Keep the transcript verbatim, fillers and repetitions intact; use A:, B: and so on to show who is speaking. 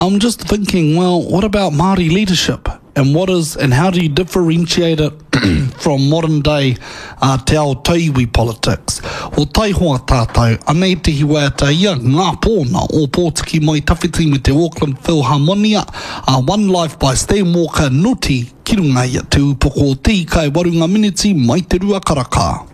A: I'm just thinking, well, what about Māori leadership? And what is, and how do you differentiate it from modern day uh, te ao taiwi politics? O tai hoa tātou, anei te hiwa ta ia, ngā pōna o pōtiki mai tawhiti me te Auckland Philharmonia, uh, One Life by Stan Walker Nuti, ki runga ia te upoko o te kai warunga miniti mai te rua karaka.